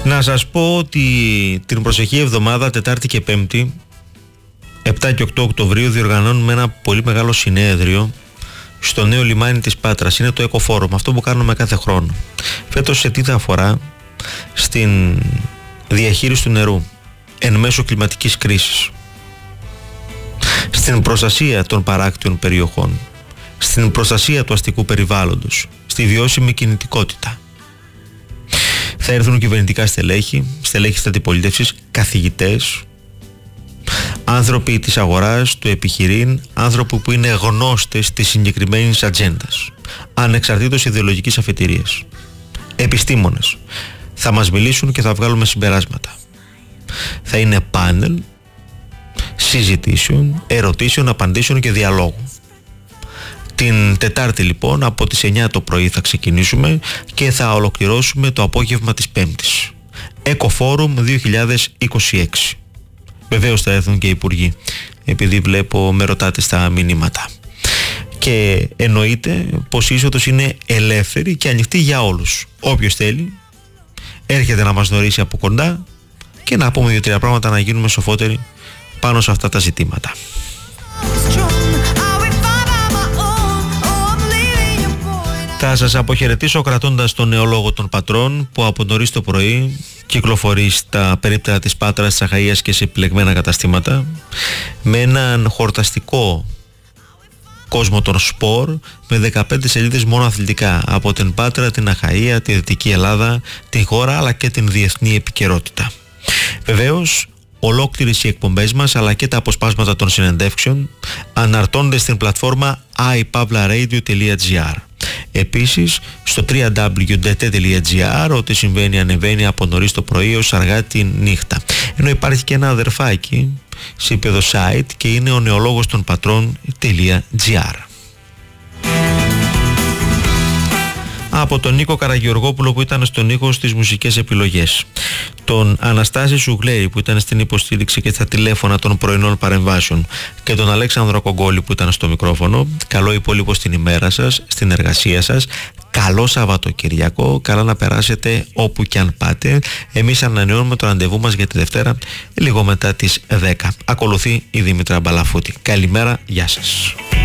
Να σας πω ότι την προσεχή εβδομάδα, Τετάρτη και Πέμπτη, 7 και 8 Οκτωβρίου, διοργανώνουμε ένα πολύ μεγάλο συνέδριο στο νέο λιμάνι της Πάτρας. Είναι το Eco-Forum, αυτό που κάνουμε κάθε χρόνο. Φέτος σε τι θα αφορά? Στην διαχείριση του νερού εν μέσω κλιματικής κρίσης, στην προστασία των παράκτιων περιοχών, στην προστασία του αστικού περιβάλλοντος, στη βιώσιμη κινητικότητα. Θα έρθουν κυβερνητικά στελέχη της αντιπολίτευσης, καθηγητές, άνθρωποι της αγοράς, του επιχειρήν, άνθρωποι που είναι γνώστες της συγκεκριμένης ατζέντας, ανεξαρτήτως ιδεολογικής αφετηρίας, επιστήμονες. Θα μας μιλήσουν και θα βγάλουμε συμπεράσματα. Θα είναι πάνελ συζητήσεων, ερωτήσεων, απαντήσεων και διαλόγου. Την Τετάρτη λοιπόν από τις 9 το πρωί θα ξεκινήσουμε και θα ολοκληρώσουμε το απόγευμα της Πέμπτης. Eco-Forum 2026. Βεβαίως θα έρθουν και οι υπουργοί, επειδή βλέπω με ρωτάτε στα μηνύματα. Και εννοείται πως η είσοδος είναι ελεύθερη και ανοιχτή για όλους. Όποιος θέλει έρχεται να μας γνωρίσει από κοντά και να πούμε 2-3 πράγματα, να γίνουμε σοφότεροι πάνω σε αυτά τα ζητήματα. Θα σας αποχαιρετήσω κρατώντας τον νεολόγο των πατρών που από νωρίς το πρωί κυκλοφορεί στα περίπτερα της Πάτρας, της Αχαΐας και σε επιλεγμένα καταστήματα με έναν χορταστικό κόσμο των σπορ με 15 σελίδες μόνο αθλητικά από την Πάτρα, την Αχαΐα, τη Δυτική Ελλάδα, τη χώρα αλλά και την διεθνή επικαιρότητα. Βεβαίως ολόκληρες οι εκπομπές μας αλλά και τα αποσπάσματα των συνεντεύξεων αναρτώνται στην πλατφόρμα iPavlaradio.gr. Επίσης στο www.dt.gr ό,τι συμβαίνει ανεβαίνει από νωρίς το πρωί ως αργά τη νύχτα. Ενώ υπάρχει και ένα αδερφάκι σε επίπεδο site και είναι ο νεολόγος των πατρών.gr. Από τον Νίκο Καραγεωργόπουλο που ήταν στον ήχο στις μουσικές επιλογές, τον Αναστάση Σουγλέρη που ήταν στην υποστήριξη και στα τηλέφωνα των πρωινών παρεμβάσεων και τον Αλέξανδρο Κογκόλη που ήταν στο μικρόφωνο, καλό υπόλοιπο στην ημέρα σας, στην εργασία σας, καλό Σαββατοκυριακό, καλά να περάσετε όπου και αν πάτε. Εμείς ανανεώνουμε το ραντεβού μας για τη Δευτέρα λίγο μετά τις 10. Ακολουθεί η Δήμητρα Μπαλαφούτη. Καλημέρα, γεια σας.